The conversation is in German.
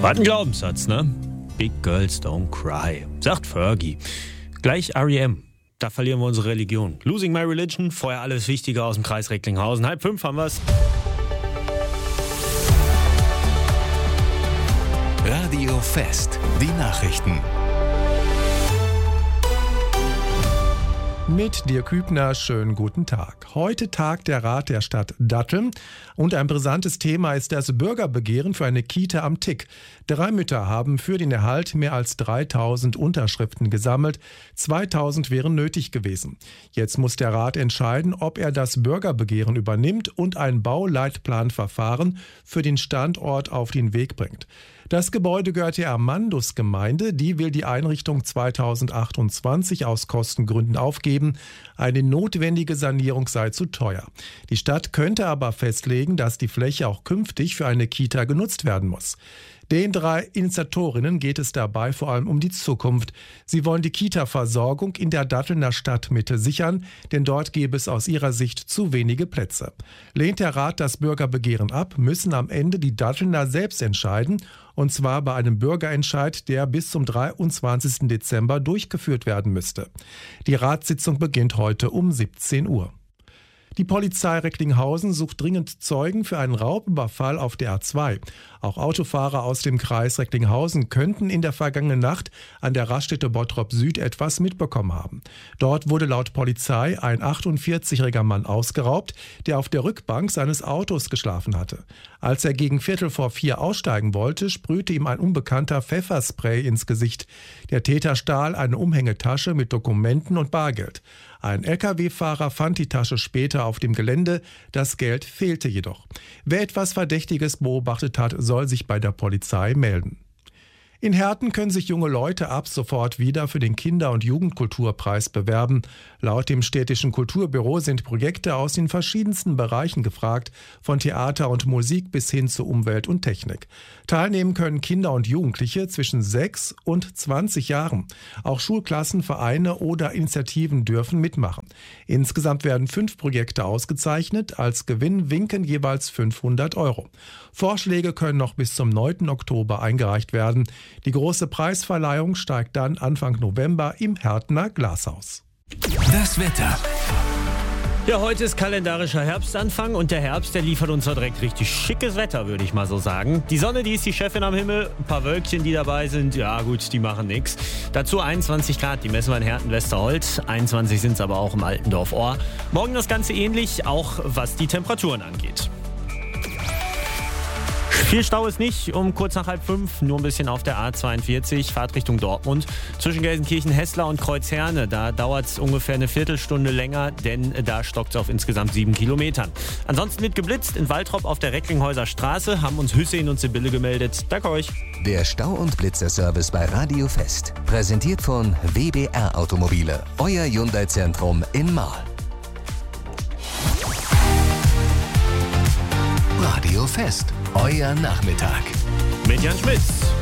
War ein Glaubenssatz, ne? Big Girls Don't Cry, sagt Fergie. Gleich R.E.M. Da verlieren wir unsere Religion. Losing My Religion, vorher alles Wichtige aus dem Kreis Recklinghausen. 4:30 haben wir's. Radio Fest, die Nachrichten. Mit Dirk Hübner, schönen guten Tag. Heute tagt der Rat der Stadt Datteln und ein brisantes Thema ist das Bürgerbegehren für eine Kita am Tick. 3 Mütter haben für den Erhalt mehr als 3000 Unterschriften gesammelt. 2000 wären nötig gewesen. Jetzt muss der Rat entscheiden, ob er das Bürgerbegehren übernimmt und ein Bauleitplanverfahren für den Standort auf den Weg bringt. Das Gebäude gehört der Amandus-Gemeinde, die will die Einrichtung 2028 aus Kostengründen aufgeben. Eine notwendige Sanierung sei zu teuer. Die Stadt könnte aber festlegen, dass die Fläche auch künftig für eine Kita genutzt werden muss. Den 3 Initiatorinnen geht es dabei vor allem um die Zukunft. Sie wollen die Kita-Versorgung in der Dattelner Stadtmitte sichern, denn dort gäbe es aus ihrer Sicht zu wenige Plätze. Lehnt der Rat das Bürgerbegehren ab, müssen am Ende die Dattelner selbst entscheiden, und zwar bei einem Bürgerentscheid, der bis zum 23. Dezember durchgeführt werden müsste. Die Ratssitzung beginnt heute um 17 Uhr. Die Polizei Recklinghausen sucht dringend Zeugen für einen Raubüberfall auf der A2. Auch Autofahrer aus dem Kreis Recklinghausen könnten in der vergangenen Nacht an der Raststätte Bottrop Süd etwas mitbekommen haben. Dort wurde laut Polizei ein 48-jähriger Mann ausgeraubt, der auf der Rückbank seines Autos geschlafen hatte. Als er gegen 3:45 aussteigen wollte, sprühte ihm ein Unbekannter Pfefferspray ins Gesicht. Der Täter stahl eine Umhängetasche mit Dokumenten und Bargeld. Ein Lkw-Fahrer fand die Tasche später auf dem Gelände, das Geld fehlte jedoch. Wer etwas Verdächtiges beobachtet hat, soll sich bei der Polizei melden. In Herten können sich junge Leute ab sofort wieder für den Kinder- und Jugendkulturpreis bewerben. Laut dem städtischen Kulturbüro sind Projekte aus den verschiedensten Bereichen gefragt, von Theater und Musik bis hin zu Umwelt und Technik. Teilnehmen können Kinder und Jugendliche zwischen 6 und 20 Jahren. Auch Schulklassen, Vereine oder Initiativen dürfen mitmachen. Insgesamt werden 5 Projekte ausgezeichnet. Als Gewinn winken jeweils 500 €. Vorschläge können noch bis zum 9. Oktober eingereicht werden. Die große Preisverleihung steigt dann Anfang November im Hertener Glashaus. Das Wetter. Ja, heute ist kalendarischer Herbstanfang und der Herbst, der liefert uns direkt richtig schickes Wetter, würde ich mal so sagen. Die Sonne, die ist die Chefin am Himmel, ein paar Wölkchen, die dabei sind, ja gut, die machen nichts. Dazu 21 Grad, die messen wir in Herten-Westerholt, 21 sind es aber auch im Altendorf-Ohr. Morgen das Ganze ähnlich, auch was die Temperaturen angeht. Viel Stau ist nicht, um kurz nach 4:30, nur ein bisschen auf der A42, Fahrt Richtung Dortmund. Zwischen Gelsenkirchen-Hessler und Kreuzherne, da dauert es ungefähr eine Viertelstunde länger, denn da stockt es auf insgesamt 7 Kilometern. Ansonsten wird geblitzt in Waltrop auf der Recklinghäuser Straße, haben uns Hüssein und Sibylle gemeldet. Danke euch. Der Stau- und Blitzerservice bei Radio Fest. Präsentiert von WBR Automobile, euer Hyundai-Zentrum in Marl. Radio Fest, euer Nachmittag. Mit Jan Schmitz.